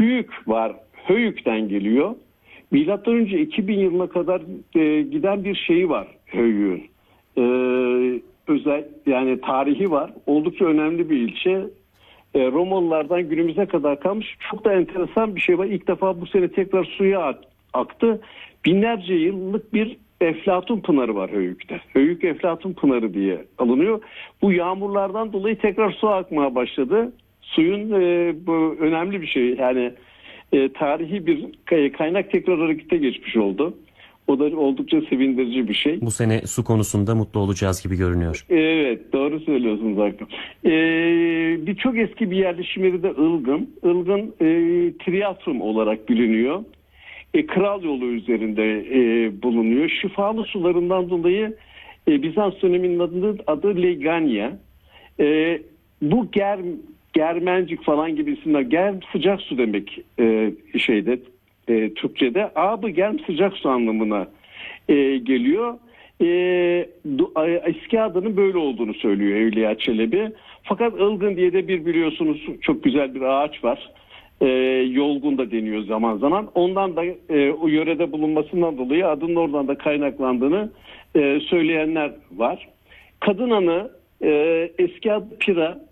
Höyük var. Höyük'ten geliyor. Milattan önce 2000 yılına kadar giden bir şeyi var Höyük'ün. Özel yani tarihi var. Oldukça önemli bir ilçe. Romalılardan günümüze kadar kalmış. Çok da enteresan bir şey var. İlk defa bu sene tekrar suya aktı. Binlerce yıllık bir Eflatun Pınarı var Höyük'te. Höyük Eflatun Pınarı diye alınıyor. Bu yağmurlardan dolayı tekrar su akmaya başladı. Suyun bu önemli bir şey. Yani tarihi bir kaynak tekrar harekete geçmiş oldu. O da oldukça sevindirici bir şey. Bu sene su konusunda mutlu olacağız gibi görünüyor. Evet, doğru söylüyorsunuz Hakan. Çok eski bir yerleşim yeri de Ilgın. Ilgın Triatum olarak biliniyor. Kral yolu üzerinde bulunuyor. Şifalı sularından dolayı Bizans döneminin adı Legania. Bu Germencik falan gibi isimler. Germ sıcak su demek Türkçe'de. Abı germ sıcak su anlamına geliyor. Eski adının böyle olduğunu söylüyor Evliya Çelebi. Fakat Ilgın diye de biliyorsunuz çok güzel bir ağaç var. Yolgun da deniyor zaman zaman. Ondan da o yörede bulunmasından dolayı adının oradan da kaynaklandığını söyleyenler var. Kadın anı eski adı Pira.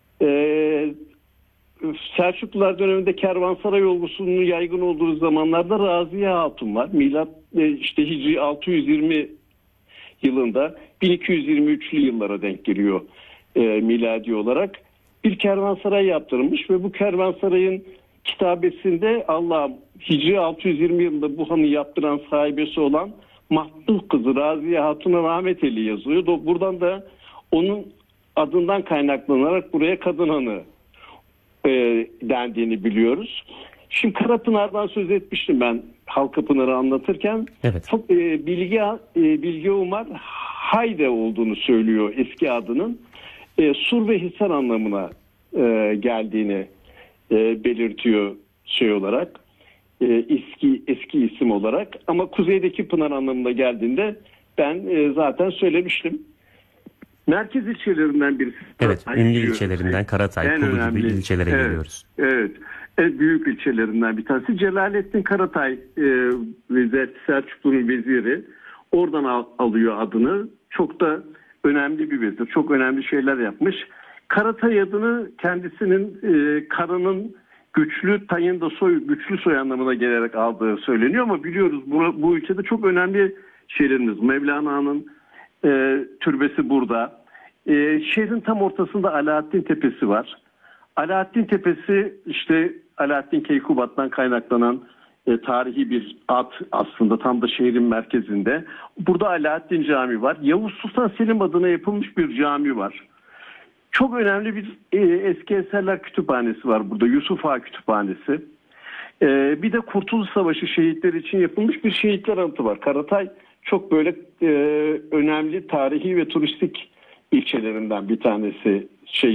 Selçuklular döneminde kervansaray olgusunun yaygın olduğu zamanlarda Raziye Hatun var. Milat Hicri 620 yılında 1223'lü yıllara denk geliyor miladi olarak. Bir kervansaray yaptırılmış ve bu kervansarayın kitabesinde Hicri 620 yılında bu hanı yaptıran sahibesi olan Mahmud kızı Raziye Hatun'a rahmetli yazıyor. Buradan da onun adından kaynaklanarak buraya Kadın Hanı dendiğini biliyoruz. Şimdi Karapınar'dan söz etmiştim ben Halkapınar'ı anlatırken. Evet. Bilge Umar Hayde olduğunu söylüyor eski adının. Sur ve Hisar anlamına geldiğini belirtiyor olarak. Eski isim olarak. Ama kuzeydeki Pınar anlamına geldiğinde ben zaten söylemiştim. Merkez ilçelerinden birisi. Evet, ünlü ilçelerinden Karatay, Kulu gibi ilçelere geliyoruz. Evet, en büyük ilçelerinden bir tanesi. Celalettin Karatay Selçuklu'nun veziri. Oradan alıyor adını. Çok da önemli bir vezir. Çok önemli şeyler yapmış. Karatay adını kendisinin karının güçlü güçlü soy anlamına gelerek aldığı söyleniyor ama biliyoruz bu ülkede çok önemli şeylerimiz. Mevlana'nın türbesi burada. Şehrin tam ortasında Alaaddin Tepesi var. Alaaddin Tepesi Alaaddin Keykubat'tan kaynaklanan tarihi bir ad aslında tam da şehrin merkezinde. Burada Alaaddin Camii var. Yavuz Sultan Selim adına yapılmış bir cami var. Çok önemli bir eski eserler kütüphanesi var burada. Yusuf Ağa Kütüphanesi. Bir de Kurtuluş Savaşı şehitleri için yapılmış bir şehitler anıtı var. Karatay çok böyle önemli tarihi ve turistik ilçelerinden bir tanesi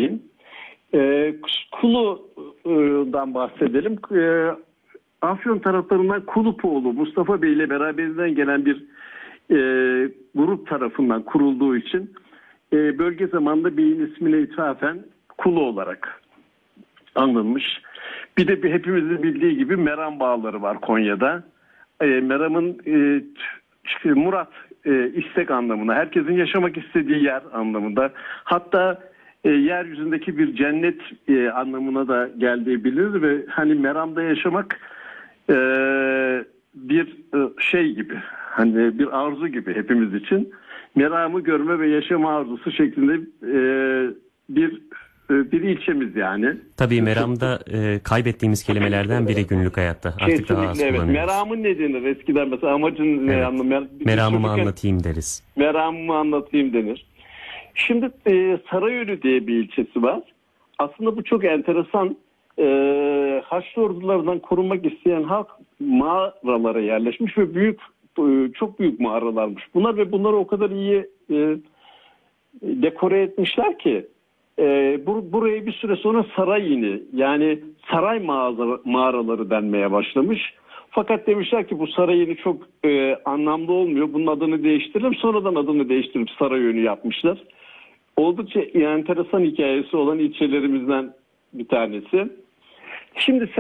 Kulu'dan bahsedelim. Afyon taraflarından Kulupoğlu Mustafa Bey ile beraberinden gelen bir grup tarafından kurulduğu için bölge zamanında beyin ismiyle ithafen Kulu olarak anılmış. Bir de hepimizin bildiği gibi Meram Bağları var Konya'da. Meram'ın Murat istek anlamına, herkesin yaşamak istediği yer anlamında, hatta yeryüzündeki bir cennet anlamına da geldiği bilinir ve hani Meram'da yaşamak bir şey gibi, hani bir arzu gibi hepimiz için. Meramı görme ve yaşama arzusu şeklinde bir ilçemiz yani. Tabii Meram'da kaybettiğimiz kelimelerden biri günlük hayatta. Artık daha az kullanıyoruz. Meramın ne denir eskiden mesela, amacın ne anlamı? Meramımı anlatayım deriz. Meramımı anlatayım denir. Şimdi Sarayölü diye bir ilçesi var. Aslında bu çok enteresan. Haçlı ordulardan korunmak isteyen halk mağaralara yerleşmiş ve çok büyük mağaralarmış. Bunları o kadar iyi dekore etmişler ki buraya bir süre sonra saray ini, yani saray mağaraları denmeye başlamış. Fakat demişler ki bu saray ini çok anlamlı olmuyor. Bunun adını değiştirelim. Sonradan adını değiştirip Sarayönü yapmışlar. Oldukça enteresan hikayesi olan ilçelerimizden bir tanesi. Şimdi